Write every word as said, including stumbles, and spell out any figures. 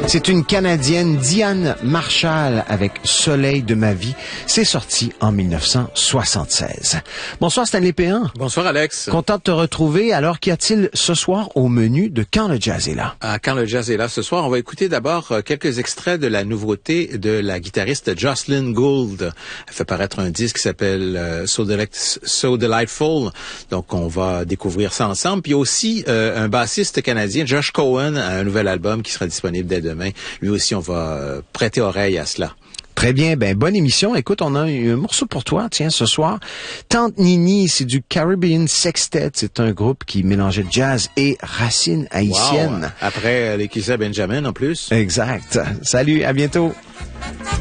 C'est une Canadienne, Diane Marshall, avec Soleil de ma vie. C'est sorti en mille neuf cent soixante-seize. Bonsoir Stanley Péan. Bonsoir Alex. Content de te retrouver. Alors, qu'y a-t-il ce soir au menu de Quand le jazz est là? À Quand le jazz est là ce soir, on va écouter d'abord quelques extraits de la nouveauté de la guitariste Jocelyn Gould. Elle fait paraître un disque qui s'appelle euh, So, Delight, So Delightful. Donc, on va découvrir ça ensemble. Puis aussi, euh, un bassiste canadien, Josh Cohen, a un nouvel album qui sera disponible dès demain. Lui aussi, on va euh, prêter oreille à cela. Très bien, ben bonne émission. Écoute, on a un morceau pour toi, tiens, ce soir. Tante Nini, c'est du Caribbean Sextet. C'est un groupe qui mélangeait jazz et racines haïtiennes. Wow. Après euh, les Kissa Benjamin en plus. Exact. Salut, à bientôt.